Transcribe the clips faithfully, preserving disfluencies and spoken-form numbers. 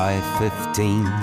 I fifteen.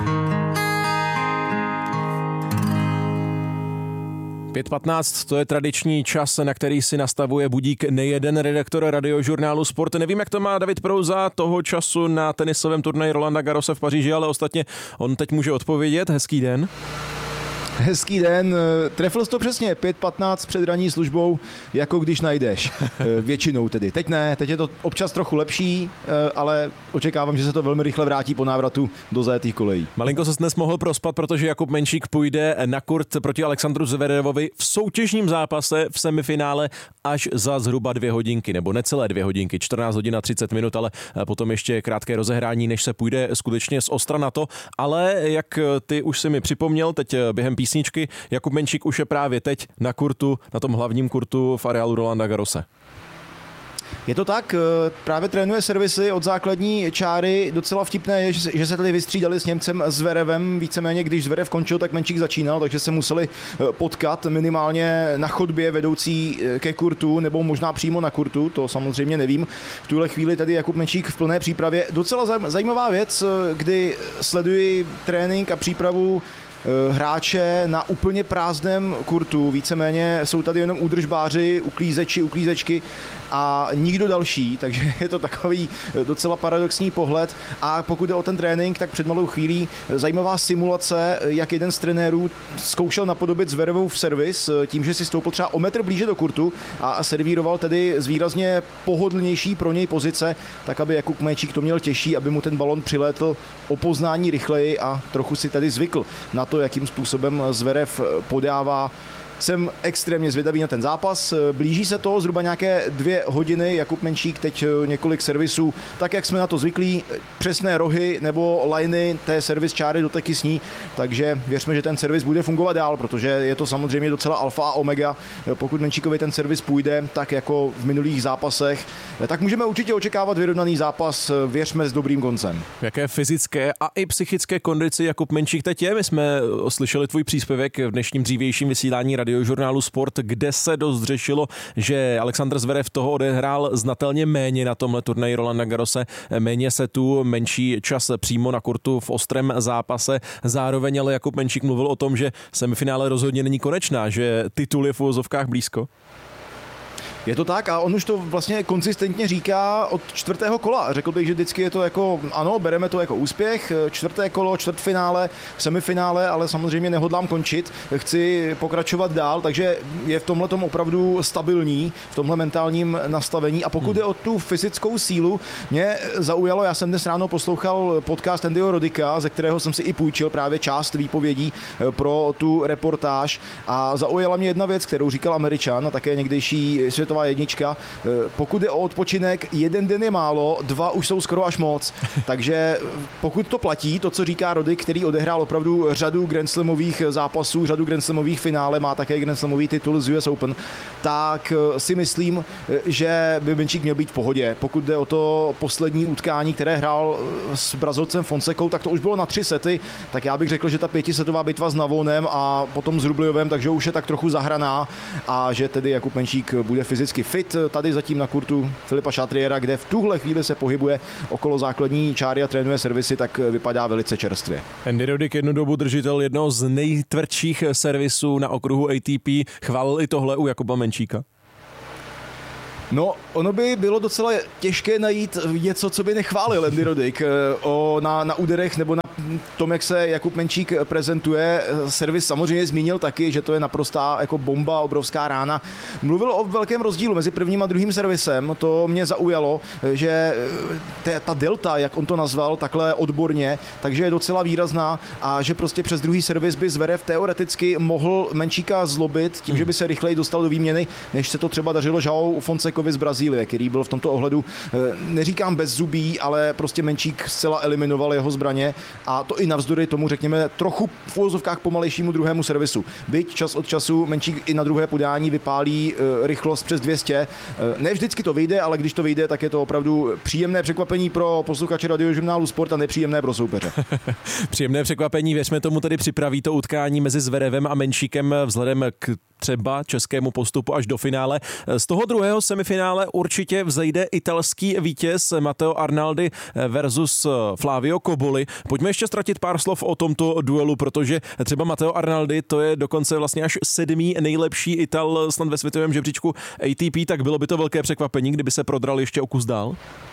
pět patnáct, to je tradiční čas, na který si nastavuje budík nejeden redaktor radiožurnálu Sport. Nevím, jak to má David Prouza toho času na tenisovém turnaji Rolanda Garrose v Paříži, ale ostatně on teď může odpovědět. Hezký den. Hezký den, trefil jsi to přesně, pět patnáct před ranní službou, jako když najdeš, většinou tedy. Teď ne, teď je to občas trochu lepší, ale očekávám, že se to velmi rychle vrátí po návratu do zajetých kolejí. Malinko se dnes mohl prospat, protože Jakub Menšík půjde na kurt proti Alexandru Zverevovi v soutěžním zápase v semifinále až za zhruba dvě hodinky, nebo necelé dvě hodinky, čtrnáct hodin a třicet minut, ale potom ještě krátké rozehrání, než se půjde skutečně z ostra na to. Ale jak ty už si mi připomněl, teď během písničky, Jakub Menšík už je právě teď na kurtu, na tom hlavním kurtu v areálu Rolanda Garrose. Je to tak, právě trénuje servisy od základní čáry. Docela vtipné je, že se tady vystřídali s Němcem Zverevem. Víceméně, když Zverev končil, tak Menšík začínal, takže se museli potkat minimálně na chodbě vedoucí ke kurtu, nebo možná přímo na kurtu, to samozřejmě nevím. V tuhle chvíli tady Jakub Menšík v plné přípravě. Docela zajímavá věc, kdy sleduji trénink a přípravu hráče na úplně prázdném kurtu, víceméně jsou tady jenom údržbáři, uklízeči, uklízečky a nikdo další, takže je to takový docela paradoxní pohled. A pokud jde o ten trénink, tak před malou chvílí zajímavá simulace, jak jeden z trenérů zkoušel napodobit Zverevův servis tím, že si stoupil třeba o metr blíže do kurtu a servíroval tedy z výrazně pohodlnější pro něj pozice, tak aby Jakub Menšík to měl těžší, aby mu ten balon přilétl o poznání rychleji a trochu si tady zvykl na to, jakým způsobem Zverev podává. Jsem extrémně zvědavý na ten zápas. Blíží se to zhruba nějaké dvě hodiny. Jakub Menšík teď několik servisů, tak jak jsme na to zvyklí, přesné rohy nebo liney té servis čáry doteky s ní, takže věřme, že ten servis bude fungovat dál, protože je to samozřejmě docela alfa a omega. Pokud Menšíkovi ten servis půjde, tak jako v minulých zápasech, tak můžeme určitě očekávat vyrovnaný zápas, věřme, s dobrým koncem. V jaké fyzické a i psychické kondici Jakub Menšík teď je? My jsme slyšeli tvůj příspěvek v dnešním dřívějším vysílání radiožurnálu Sport, kde se dost řešilo, že Alexandr Zverev toho odehrál znatelně méně na tomhle turnaji Rolanda Garrose, méně setů, menší čas přímo na kurtu v ostrém zápase. Zároveň ale Jakub Menšík mluvil o tom, že semifinále rozhodně není konečná, že titul je v uvozovkách blízko. Je to tak a on už to vlastně konzistentně říká od čtvrtého kola. Řekl bych, že vždycky je to jako, ano, bereme to jako úspěch, čtvrté kolo, čtvrtfinále, semifinále, ale samozřejmě nehodlám končit, chci pokračovat dál, takže je v tomhle tom opravdu stabilní, v tomhle mentálním nastavení. A pokud jde o tu fyzickou sílu, mě zaujalo, já jsem dnes ráno poslouchal podcast Andyho Rodika, ze kterého jsem si i půjčil právě část výpovědí pro tu reportáž a zaujala mě jedna věc, kterou říkal Američan a také někdejší světová jednička. Pokud je o odpočinek, jeden den je málo, dva už jsou skoro až moc. Takže pokud to platí, to, co říká Roddick, který odehrál opravdu řadu Grand Slamových zápasů, řadu Grand Slamových finále, má také Grand Slamový titul z U S Open, tak si myslím, že by Menšík měl být v pohodě. Pokud jde o to poslední utkání, které hrál s Brazilcem Fonsekou, tak to už bylo na tři sety, tak já bych řekl, že ta pětisetová bitva s Navonem a potom s Rubljovem, takže už je tak trochu zahraná a že tedy Jakub Menšík bude fyzicky fit tady zatím na kurtu Filipa Chatriera, kde v tuhle chvíli se pohybuje okolo základní čáry a trénuje servisy, tak vypadá velice čerstvě. Andy Roddick, jednu dobu držitel jednoho z nejtvrdších servisů na okruhu A T P, chválil i tohle u Jakuba Menšíka. No, ono by bylo docela těžké najít něco, co by nechválil Andy Roddick o, na, na úderech nebo na tom, jak se Jakub Menšík prezentuje. Servis samozřejmě zmínil taky, že to je naprostá jako bomba, obrovská rána. Mluvil o velkém rozdílu mezi prvním a druhým servisem. To mě zaujalo, že te, ta delta, jak on to nazval, takhle odborně, takže je docela výrazná a že prostě přes druhý servis by Zverev teoreticky mohl Menšíka zlobit tím, že by se rychleji dostal do výměny, než se to třeba dařilo João Fonsekovi z Brazílie, který byl v tomto ohledu, neříkám bezzubý, ale prostě Menšík zcela eliminoval jeho zbraně a to i navzdory tomu, řekněme, trochu v uvozovkách pomalejšímu druhému servisu. Byť čas od času Menčík i na druhé podání vypálí e, rychlost přes dvě stě. E, ne vždycky to vyjde, ale když to vyjde, tak je to opravdu příjemné překvapení pro posluchače Radiožurnálu Sport a nepříjemné pro soupeře. Příjemné překvapení, věřme tomu, tedy připraví to utkání mezi Zverevem a Menčíkem vzhledem k třeba českému postupu až do finále. Z toho druhého semifinále určitě vzejde italský vítěz Matteo Arnaldi versus Flavio Cobolli. Pojďme ještě ztratit pár slov o tomto duelu, protože třeba Matteo Arnaldi to je dokonce vlastně až sedmý nejlepší Ital snad ve světovém žebříčku A T P, tak bylo by to velké překvapení, kdyby se prodral ještě o kus dál.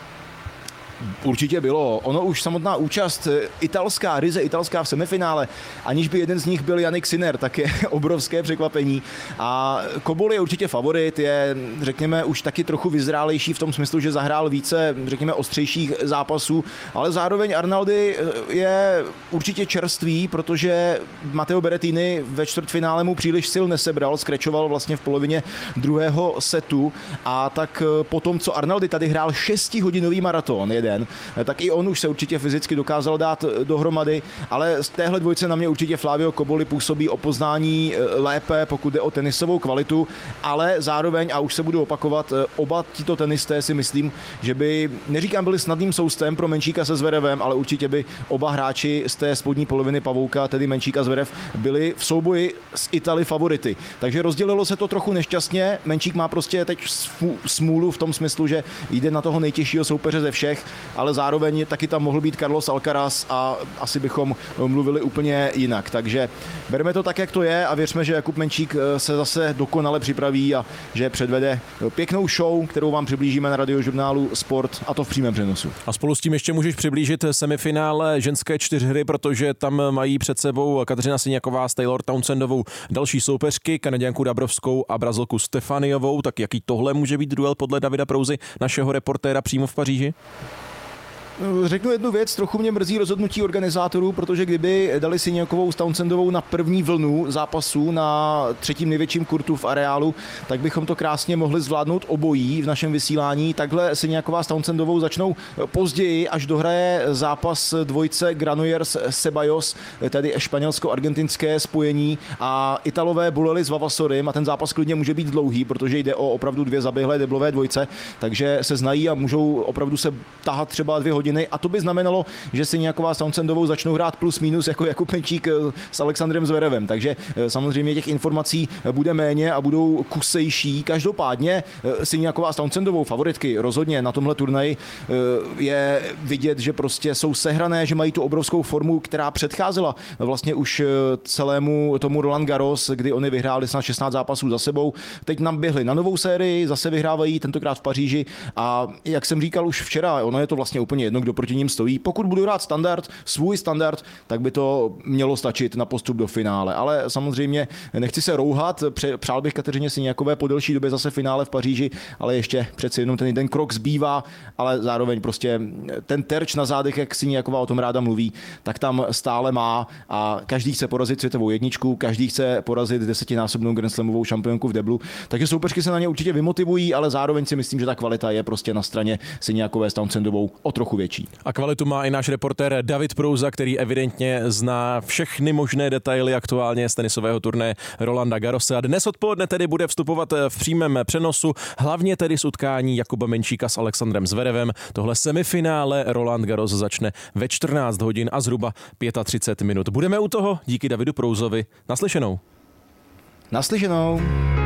Určitě bylo. Ono už samotná účast italská, ryze italská v semifinále, aniž by jeden z nich byl Jannik Sinner, tak je obrovské překvapení. A Cobolli je určitě favorit, je, řekněme, už taky trochu vyzrálejší v tom smyslu, že zahrál více, řekněme, ostřejších zápasů, ale zároveň Arnaldi je určitě čerstvý, protože Matteo Berrettini ve čtvrtfinále mu příliš sil nesebral, skrečoval vlastně v polovině druhého setu a tak potom, co Arnaldi tady hrál šestihodinový maraton, jeden, tak i on už se určitě fyzicky dokázal dát dohromady, ale z téhle dvojce na mě určitě Flavio Cobolli působí o poznání lépe, pokud jde o tenisovou kvalitu, ale zároveň, a už se budu opakovat, oba tito tenisté si myslím, že by, neříkám, byli snadným soustem pro Menčíka se Zverevem, ale určitě by oba hráči z té spodní poloviny pavouka, tedy Menčík a Zverev, byli v souboji s Italy favority. Takže rozdělilo se to trochu nešťastně. Menčík má prostě teď smůlu v tom smyslu, že jde na toho nejtěžšího soupeře ze všech, ale zároveň taky tam mohl být Carlos Alcaraz a asi bychom mluvili úplně jinak. Takže bereme to tak, jak to je a věřme, že Jakub Menčík se zase dokonale připraví a že předvede pěknou show, kterou vám přiblížíme na Radiožurnálu Sport, a to v přímém přenosu. A spolu s tím ještě můžeš přiblížit semifinále ženské čtyřhry, protože tam mají před sebou Kateřina Siniaková s Taylor Townsendovou další soupeřky, Kanaďanku Dabrovskou a Brazilku Stefaniovou. Tak jaký tohle může být duel podle Davida Prouzy, našeho reportéra přímo v Paříži? Řeknu jednu věc, trochu mě mrzí rozhodnutí organizátorů, protože kdyby dali Siniakovou s Townsendovou na první vlnu zápasů na třetím největším kurtu v areálu, tak bychom to krásně mohli zvládnout obojí v našem vysílání. Takhle Siniaková s Townsendovou začnou později, až dohraje zápas dvojce Granollers Ceballos, tedy španělsko-argentinské spojení, a Italové Bulelli s Vavasorem, a ten zápas klidně může být dlouhý, protože jde o opravdu dvě zaběhlé deblové dvojce, takže se znají a můžou opravdu se tahat třeba dvě hodiny. A to by znamenalo, že Siniaková s Townsendovou začnou hrát plus minus jako Jakub Menčík s Alexandrem Zverevem. Takže samozřejmě těch informací bude méně a budou kusejší. Každopádně Siniaková s Townsendovou favoritky rozhodně na tomhle turnaji je vidět, že prostě jsou sehrané, že mají tu obrovskou formu, která předcházela vlastně už celému tomu Roland Garros, kdy oni vyhráli snad šestnáct zápasů za sebou. Teď nám běhli na novou sérii, zase vyhrávají, tentokrát v Paříži, a jak jsem říkal už včera, ono je to vlastně úplně jedno, kdo proti ním stojí. Pokud budu hrát standard, svůj standard, tak by to mělo stačit na postup do finále. Ale samozřejmě nechci se rouhat, přál bych Kateřině Siniakové po delší době zase finále v Paříži, ale ještě přeci jenom ten jeden krok zbývá, ale zároveň prostě ten terč na zádech, jak Siniaková o tom ráda mluví, tak tam stále má a každý chce porazit světovou jedničku, každý chce porazit desetinásobnou Grand Slamovou šampionku v deblu, takže soupeřky se na ně určitě vymotivují, ale zároveň si myslím, že ta kvalita je prostě na straně Siniakové s Townsendovou o trochu větší. A kvalitu má i náš reportér David Prouza, který evidentně zná všechny možné detaily aktuálně z tenisového turnaje Rolanda Garrose. A dnes odpoledne tedy bude vstupovat v přímém přenosu, hlavně tedy z utkání Jakuba Menčíka s Alexandrem Zverevem. Tohle semifinále Roland Garros začne ve čtrnáct hodin a zhruba třicet pět minut. Budeme u toho díky Davidu Prouzovi. Naslyšenou. Naslyšenou.